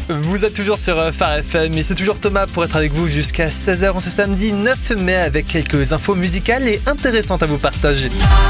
Vous êtes toujours sur Phare FM et c'est toujours Thomas pour être avec vous jusqu'à 16h en ce samedi 9 mai avec quelques infos musicales et intéressantes à vous partager.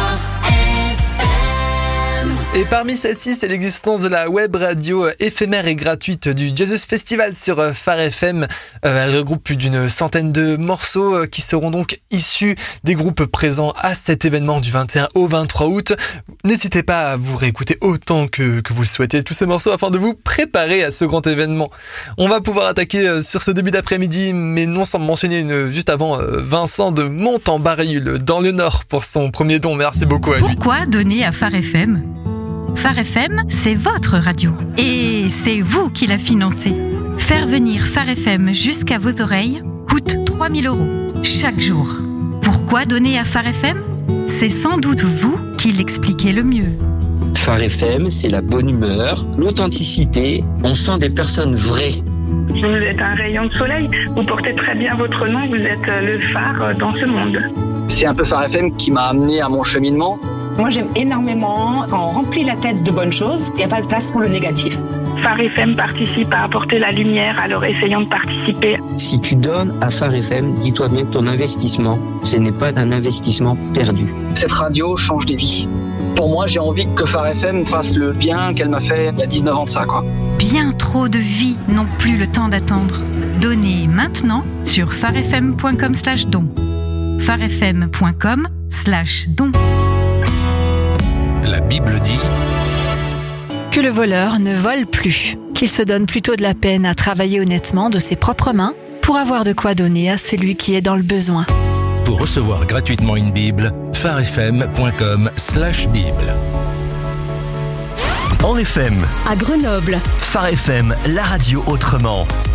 Et parmi celles-ci, c'est l'existence de la web radio éphémère et gratuite du Jesus Festival sur Phare FM. Elle regroupe plus d'une centaine de morceaux qui seront donc issus des groupes présents à cet événement du 21 au 23 août. N'hésitez pas à vous réécouter autant que vous le souhaitez tous ces morceaux afin de vous préparer à ce grand événement. On va pouvoir attaquer sur ce début d'après-midi, mais non sans mentionner juste avant Vincent de Montembarriul dans le Nord pour son premier don. Merci beaucoup à lui. Pourquoi donner à Phare FM ? Phare FM, c'est votre radio. Et c'est vous qui la financez. Faire venir Phare FM jusqu'à vos oreilles coûte 3 000 € chaque jour. Pourquoi donner à Phare FM ? C'est sans doute vous qui l'expliquez le mieux. Phare FM, c'est la bonne humeur, l'authenticité. On sent des personnes vraies. Vous êtes un rayon de soleil. Vous portez très bien votre nom. Vous êtes le phare dans ce monde. C'est un peu Phare FM qui m'a amené à mon cheminement. Moi, j'aime énormément quand on remplit la tête de bonnes choses, il n'y a pas de place pour le négatif. Phare FM participe à apporter la lumière, alors essayons de participer. Si tu donnes à Phare FM, dis-toi bien que ton investissement, ce n'est pas un investissement perdu. Cette radio change des vies. Pour moi, j'ai envie que Phare FM fasse le bien qu'elle m'a fait il y a 19 ans de ça, quoi. Bien trop de vies n'ont plus le temps d'attendre. Donnez maintenant sur pharefm.com/don. pharefm.com/don. La Bible dit que le voleur ne vole plus, qu'il se donne plutôt de la peine à travailler honnêtement de ses propres mains pour avoir de quoi donner à celui qui est dans le besoin. pour recevoir gratuitement une Bible, pharefm.com/Bible. En FM, à Grenoble, Phare FM, la radio autrement.